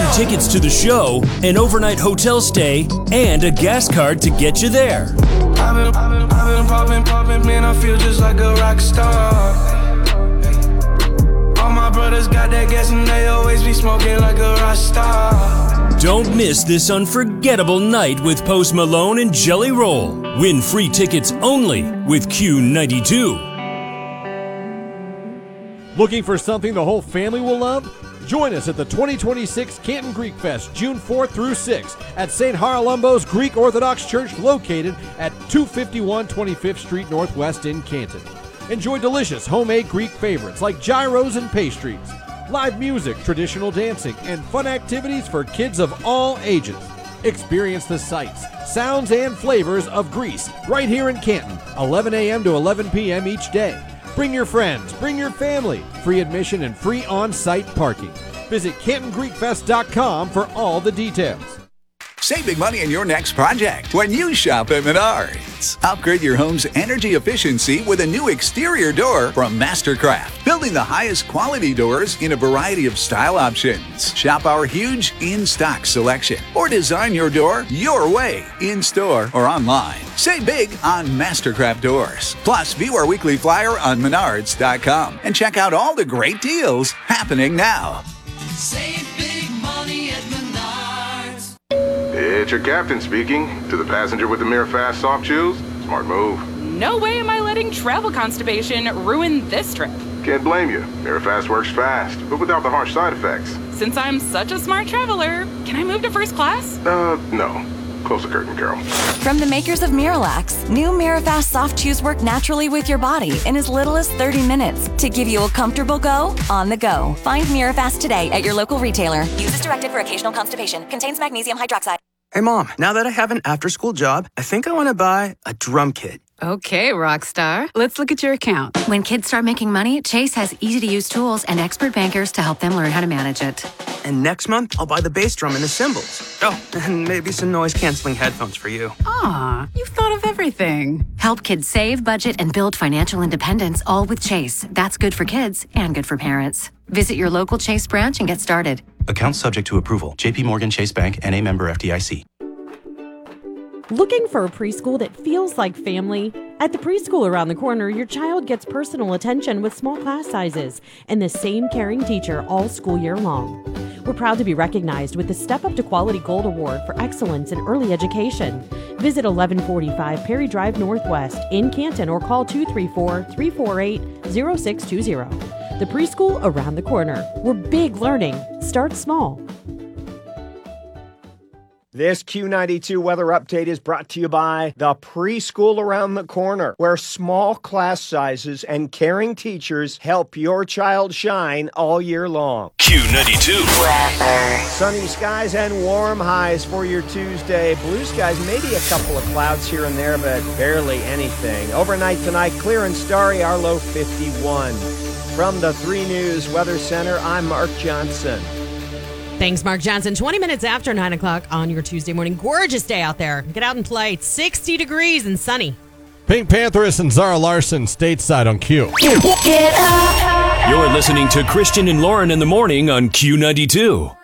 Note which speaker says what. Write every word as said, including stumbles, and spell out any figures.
Speaker 1: tickets to the show, an overnight hotel stay, and a gas card to get you there.
Speaker 2: I've been, I've been, I've been popping, popping, man, I feel just like a rock star. All my brothers got that gas and they always be smoking like a rock star.
Speaker 1: Don't miss this unforgettable night with Post Malone and Jelly Roll. Win free tickets only with Q ninety-two.
Speaker 3: Looking for something the whole family will love? Join us at the twenty twenty-six Canton Greek Fest, June fourth through sixth at Saint Haralambos Greek Orthodox Church, located at two fifty-one twenty-fifth Street Northwest in Canton. Enjoy delicious homemade Greek favorites like gyros and pastries, live music, traditional dancing, and fun activities for kids of all ages. Experience the sights, sounds, and flavors of Greece right here in Canton, eleven a.m. to eleven p.m. each day. Bring your friends, bring your family. Free admission and free on-site parking. Visit Canton Greek Fest dot com for all the details.
Speaker 4: Save big money in your next project when you shop at Menards. Upgrade your home's energy efficiency with a new exterior door from Mastercraft, building the highest quality doors in a variety of style options. Shop our huge in-stock selection or design your door your way, in-store or online. Save big on Mastercraft doors. Plus, view our weekly flyer on Menards dot com and check out all the great deals happening now.
Speaker 5: Save big money at Menards.
Speaker 6: It's your captain speaking. To the passenger with the MiraFast soft chews, smart move.
Speaker 7: No way am I letting travel constipation ruin this trip.
Speaker 6: Can't blame you. MiraFast works fast, but without the harsh side effects.
Speaker 7: Since I'm such a smart traveler, can I move to first class?
Speaker 6: Uh, no. Close the curtain, Carol.
Speaker 8: From the makers of Miralax, new MiraFast soft chews work naturally with your body in as little as thirty minutes to give you a comfortable go on the go. Find MiraFast today at your local retailer. Use as directed for occasional constipation. Contains magnesium hydroxide.
Speaker 9: Hey, Mom, now that I have an after-school job, I think I want to buy a drum kit.
Speaker 10: Okay, Rockstar. Let's look at your account. When kids start making money, Chase has easy-to-use tools and expert bankers to help them learn how to manage it.
Speaker 9: And next month, I'll buy the bass drum and the cymbals. Oh, and maybe some noise-canceling headphones for you.
Speaker 10: Aw, you've thought of everything. Help kids save, budget, and build financial independence, all with Chase. That's good for kids and good for parents. Visit your local Chase branch and get started.
Speaker 11: Account subject to approval. J P Morgan Chase Bank, N A member F D I C.
Speaker 12: Looking for a preschool that feels like family? At the preschool around the corner, your child gets personal attention with small class sizes and the same caring teacher all school year long. We're proud to be recognized with the Step Up to Quality Gold Award for Excellence in Early Education. Visit eleven forty-five Perry Drive Northwest in Canton or call two three four, three four eight, zero six two zero. The preschool around the corner, where big learning starts small.
Speaker 13: This Q ninety-two weather update is brought to you by the Preschool Around the Corner, where small class sizes and caring teachers help your child shine all year long.
Speaker 1: Q ninety-two.
Speaker 13: Weather. Sunny skies and warm highs for your Tuesday. Blue skies, maybe a couple of clouds here and there, but barely anything. Overnight tonight, clear and starry, our low fifty-one. From the three News Weather Center, I'm Mark Johnson.
Speaker 12: Thanks, Mark Johnson. twenty minutes after nine o'clock on your Tuesday morning. Gorgeous day out there. Get out and play. It's sixty degrees and sunny.
Speaker 3: Pink Pantheress and Zara Larson stateside on Q.
Speaker 1: You're listening to Christian and Lauren in the morning on Q ninety-two.